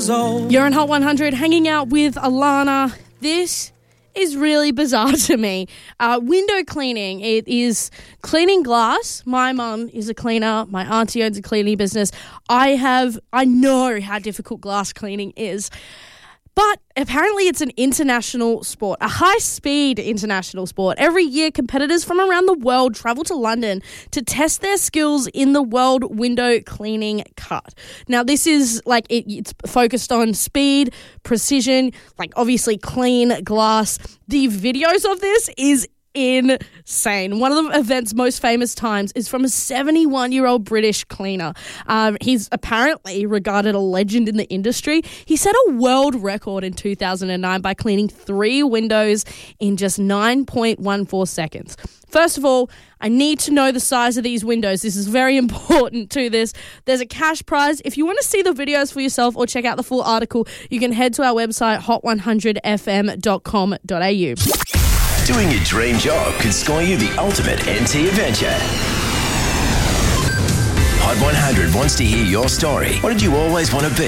years old. You're on Hot 100 hanging out with Alana. This is really bizarre to me. Window cleaning. It is cleaning glass. My mum is a cleaner. My auntie owns a cleaning business. I know how difficult glass cleaning is. But apparently it's an international sport, a high-speed international sport. Every year, competitors from around the world travel to London to test their skills in the World Window Cleaning Cut. Now, this is it's focused on speed, precision, obviously clean glass. The videos of this is insane. One of the event's most famous times is from a 71-year-old British cleaner. He's apparently regarded a legend in the industry. He set a world record in 2009 by cleaning 3 windows in just 9.14 seconds. First of all, I need to know the size of these windows. This is very important to this. There's a cash prize. If you want to see the videos for yourself or check out the full article, you can head to our website, hot100fm.com.au. Doing your dream job could score you the ultimate NT adventure. Hot 100 wants to hear your story. What did you always want to be?